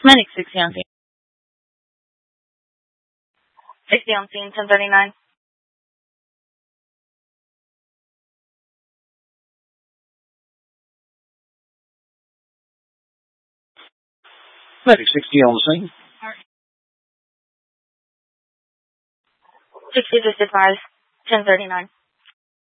Medic 60 on scene. 60 on scene, 1039. Medic 60 on the scene. 60 just advised, 1039.